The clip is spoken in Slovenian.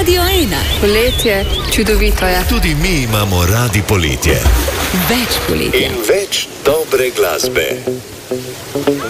Radio 1. Poletje, čudovito je. Tudi mi imamo radi poletje. Več poletja. In več dobre glasbe.